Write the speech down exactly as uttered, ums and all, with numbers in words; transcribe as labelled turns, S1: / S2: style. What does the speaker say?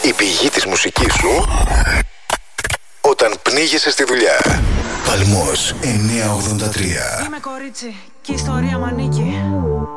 S1: Η πηγή της μουσικής σου όταν πνίγεσαι στη δουλειά. Παλμός εννιακόσια ογδόντα τρία.
S2: Είμαι κορίτσι και η ιστορία μ' ανήκει.